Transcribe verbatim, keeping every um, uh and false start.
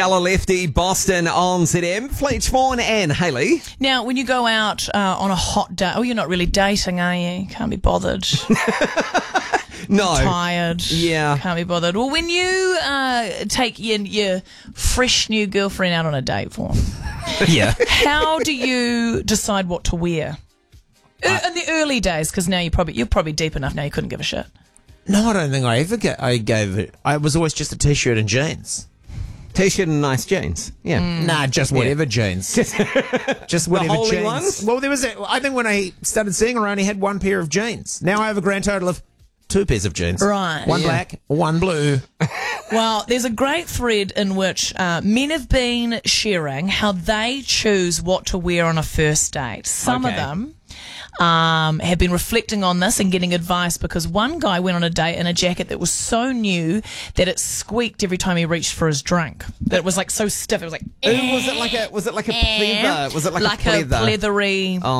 Ella Lefty, Boston on Z M. Fleetch Vaughan and Hayley. Now, when you go out uh, on a hot day, oh, you're not really dating, are you? Can't be bothered. No. Tired. Yeah. Can't be bothered. Well, when you uh, take your, your fresh new girlfriend out on a date, Vaughan, Yeah. how do you decide what to wear? Uh, in the early days, because now you probably you're probably deep enough now you couldn't give a shit. No, I don't think I ever get, I gave it. I was always just a t-shirt and jeans. T-shirt and nice jeans. Yeah. Mm. Nah, just whatever jeans. Just whatever holy jeans. ones? Well, there was. A, I think when I started seeing her, I only had one pair of jeans. Now I have a grand total of two pairs of jeans. Right. One Yeah. black, one blue. Well, there's a great thread in which uh, men have been sharing how they choose what to wear on a first date. Some Okay. of them um, have been reflecting on this and getting advice because one guy went on a date in a jacket that was so new that it squeaked every time he reached for his drink. That it was like so stiff. It was like, Ooh, was it like a was it like a pleather? Was it like, like a a pleather? pleathery.